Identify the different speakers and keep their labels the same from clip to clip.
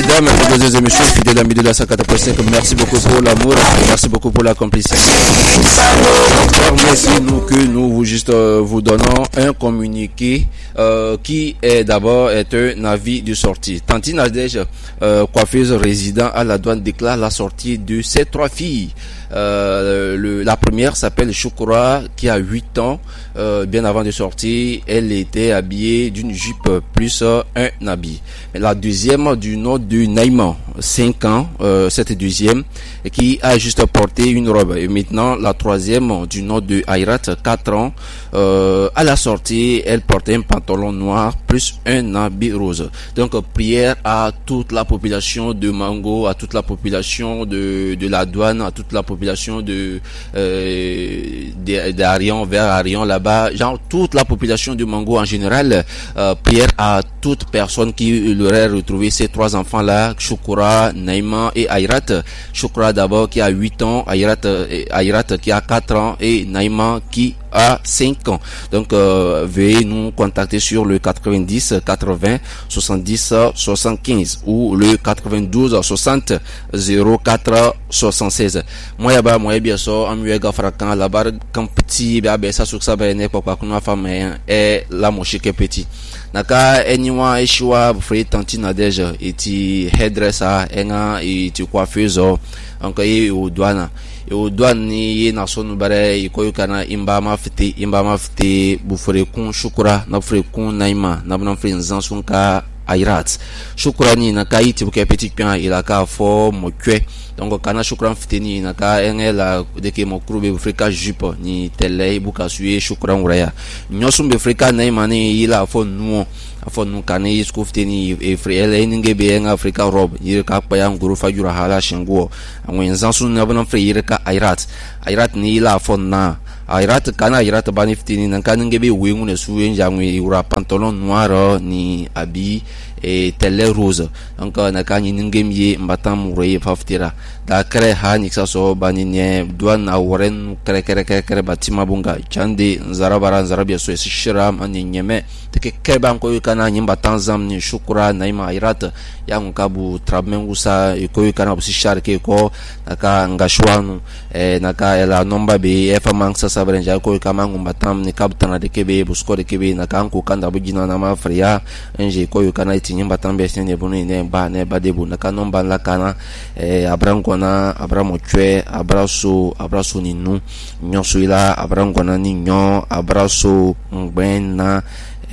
Speaker 1: Mesdames, mesdemoiselles et messieurs, fidèles amis de la 104.5, merci beaucoup pour l'amour, merci beaucoup pour la complicité. Permettez-nous que nous vous donnons un communiqué qui est d'abord un avis de sortie. Tantine Nadège, coiffeuse résident à la douane, déclare la sortie de ses 3 filles. La première s'appelle Choukra, qui a 8 ans. Bien avant de sortir, elle était habillée d'une jupe plus un habit. La deuxième du nom de Naïman, 5 ans, cette deuxième, qui a juste porté une robe. Et maintenant, la troisième du nom de Ayrat, 4 ans, à la sortie, elle portait un pantalon noir plus un habit rose. Donc, prière à toute la population de Mango, à toute la population de la douane, à toute la population d'Arion, vers Arion là-bas, genre toute la population de Mango en général, prière à toute personne qui aurait retrouvé ces 3 enfants-là, Choukra, Naïman et Ayrat. Choukra d'abord qui a 8 ans, Ayrat qui a 4 ans et Naïman qui a 5 ans. Donc veuillez nous contacter sur le 90 80 70 75 ou le 92 60 04 76. Moi yaba moi bien so amuega frakan la bar quand petit ba ça sur ça ba ne papa kuna femme et la moche que petit naka eniwa eshiwa free tantina déjà eti hairdresser enga eti coiffeuse encore et au douane ni na sonu bare ikoyo kana imba mafite bufure kun Shukura na bufure kun Naima na bna fre nzansun ka Ayrat. Shukura ni na kai ti buke petit pian ila ka fo mokwe. Donc kana Shukura fiteni na ka engela deke mokrube bufrika jupo ni tele buka suye Shukura uraya. Nyosum bufrika Naima ni ila fo nuo afon nu kane isku fiteni e frele ninge be en Africa rob yirka pa ya nguru fajura hala shingo anwen zansu na bana fre yirka Ayrat ni ila fon na Ayrat kana Ayrat bani fiteni nan kaninge be wengu ne suye njangwe ura pantalon noir ni abi et telle rose. Donc na kanyi ningemye mbatan mureye faftira da kare ha ni so bani ne douane na woren kere batima bunga chande nzarabara nzarabia so shira mani nyeme teke keba ko kana nyimba tanzam ni Shukura Naima Ayrat ya nkabu trabmengusa ko kana busi sharke ko naka ngashwanu naka ela nomba be efa mangsa sabrenja ko kama ngumbatam ni kabtana de kebe busko de kebe naka ko kanda bujina na mafria enje ko kana nyimba tambe sene bonu ne ba debu naka nomba la kana abrangona abramochwe abraso ninu nyoso ila abrangona ni nyo abraso ngbena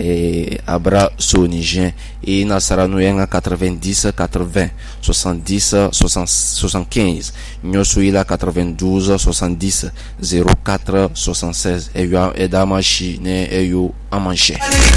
Speaker 1: abraso nigien et nasarano yenga 90 80 70 75 nyoso ila 92 70 04 76 et damashi ne eyo amanche.